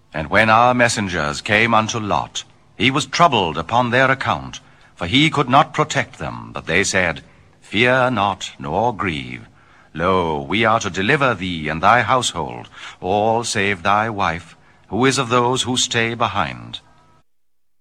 And when our messengers came unto Lot, he was troubled upon their account, for he could not protect them. But they said, Fear not, nor grieve. Lo, we are to deliver thee and thy household, all save thy wife, who is of those who stay behind.